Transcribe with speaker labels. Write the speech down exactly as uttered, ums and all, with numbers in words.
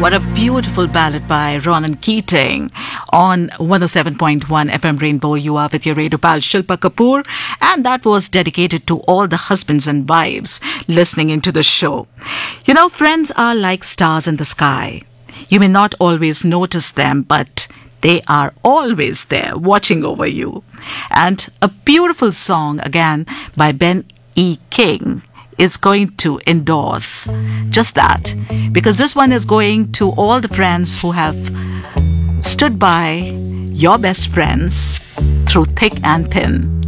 Speaker 1: What a beautiful ballad by Ronan Keating on one oh seven point one F M Rainbow. You are with your radio pal Shilpa Kapoor, and that was dedicated to all the husbands and wives listening into the show. You know, friends are like stars in the sky. You may not always notice them, but they are always there watching over you. And a beautiful song again by Ben E. King is going to endorse just that, because this one is going to all the friends who have stood by your best friends through thick and thin.